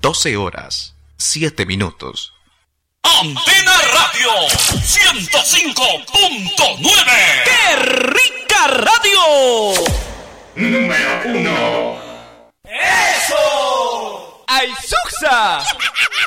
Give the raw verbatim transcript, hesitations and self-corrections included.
doce horas, siete minutos. Antena Radio ciento cinco punto nueve. ¡Qué rica radio! Número uno. ¡Eso! ¡Ay, Suxa!